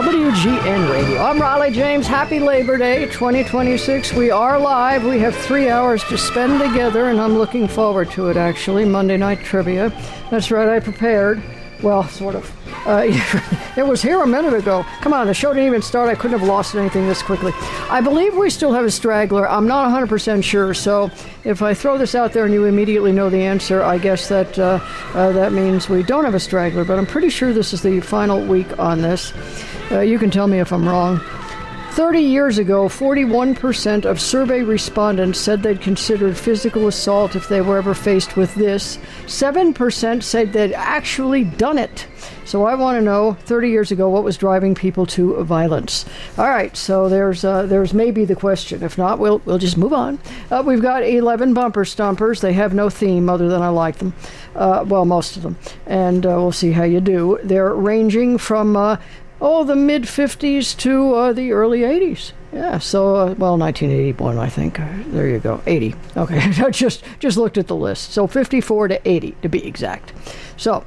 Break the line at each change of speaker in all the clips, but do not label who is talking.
WGN Radio. I'm Raleigh James. Happy Labor Day 2026. We are live. We have 3 hours to spend together, and I'm looking forward to it, actually. Monday Night Trivia. That's right, I prepared. Well, sort of. It was here a minute ago. Come on, the show didn't even start. I couldn't have lost anything this quickly. I believe we still have a straggler. I'm not 100% sure, so if I throw this out there and you immediately know the answer, I guess that that means we don't have a straggler, but I'm pretty sure this is the final week on this. You can tell me if I'm wrong. 30 years ago, 41% of survey respondents said they'd considered physical assault if they were ever faced with this. 7% said they'd actually done it. So I want to know, 30 years ago, what was driving people to violence? All right, so there's maybe the question. If not, we'll just move on. We've got 11 bumper stompers. They have no theme other than I like them. Well, most of them. And we'll see how you do. They're ranging from the mid-50s to the early 80s. Yeah, so, 1981, I think. There you go, 80. Okay, I just looked at the list. So 54 to 80, to be exact. So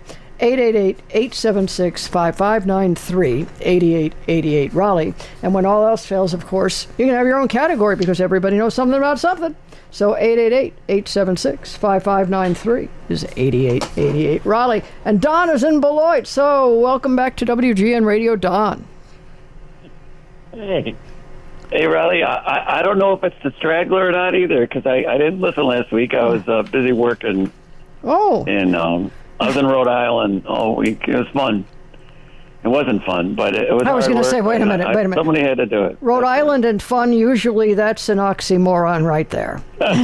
888-876-5593, 8888 Raleigh. And when all else fails, of course, you can have your own category because everybody knows something about something. So 888-876-5593 is 8888 Raleigh. And Don is in Beloit. So welcome back to WGN Radio, Don.
Hey, Raleigh. I don't know if it's the straggler or not either because I didn't listen last week. I was busy working.
Oh.
And I was in Rhode Island all week. It was fun. It wasn't fun, but it was.
I was going to say, wait a minute.
Somebody had to do it.
Rhode Island and fun, usually that's an oxymoron right there.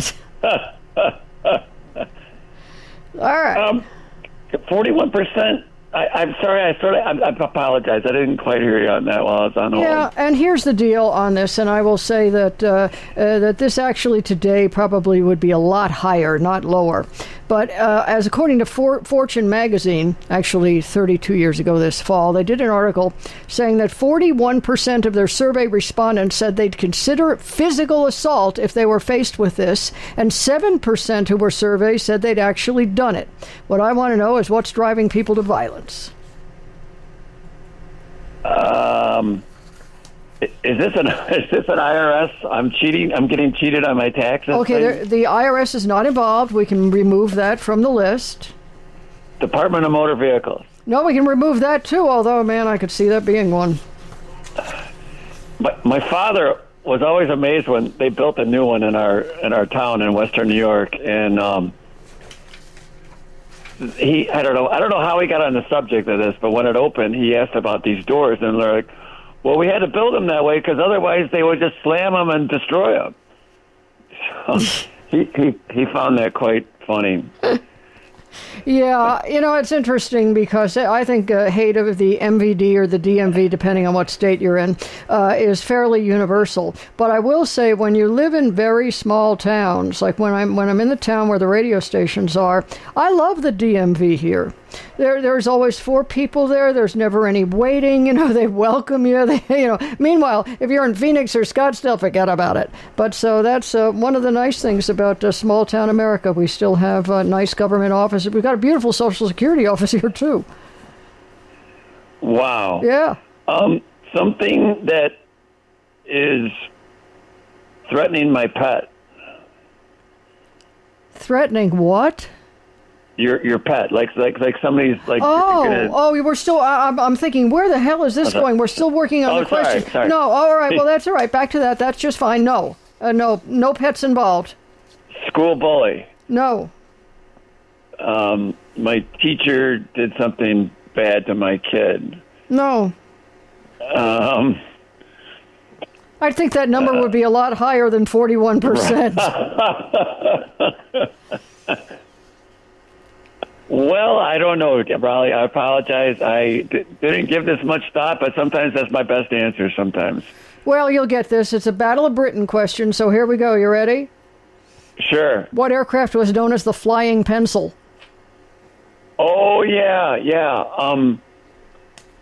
All right.
41%. I'm sorry. I apologize. I didn't quite hear you on that while I was on hold.
Yeah, and here's the deal on this, and I will say that that this actually today probably would be a lot higher, not lower. But as according to Fortune magazine, actually 32 years ago this fall, they did an article saying that 41% of their survey respondents said they'd consider physical assault if they were faced with this, and 7% who were surveyed said they'd actually done it. What I want to know is what's driving people to violence.
Is this an IRS? I'm cheating. I'm getting cheated on my taxes.
Okay, the IRS is not involved. We can remove that from the list.
Department of Motor Vehicles.
No, we can remove that too. Although, man, I could see that being one.
My father was always amazed when they built a new one in our town in Western New York, and I don't know how he got on the subject of this, but when it opened, he asked about these doors, and they're like, well, we had to build them that way because otherwise they would just slam them and destroy them. So he found that quite funny.
Yeah, it's interesting because I think hate of the MVD or the DMV, depending on what state you're in, is fairly universal. But I will say, when you live in very small towns, like when I'm in the town where the radio stations are, I love the DMV here. There's always 4 people there. There's never any waiting. They welcome you. Meanwhile, if you're in Phoenix or Scottsdale, forget about it. But so that's one of the nice things about small town America. We still have nice government offices. We've got a beautiful Social Security office here too.
Wow.
Yeah.
Something that is threatening my pet.
Threatening what?
Your pet, like somebody's like.
We're still. I'm thinking, where the hell is this going? We're still working on the question.
Sorry.
No, all right. Well, that's all right. Back to that. That's just fine. No, no pets involved.
School bully.
No.
My teacher did something bad to my kid.
No. I think that number would be a lot higher than 41%.
Well, I don't know, Raleigh. I apologize. I didn't give this much thought, but sometimes that's my best answer sometimes.
Well, you'll get this. It's a Battle of Britain question, so here we go. You ready?
Sure.
What aircraft was known as the Flying Pencil?
Oh, yeah.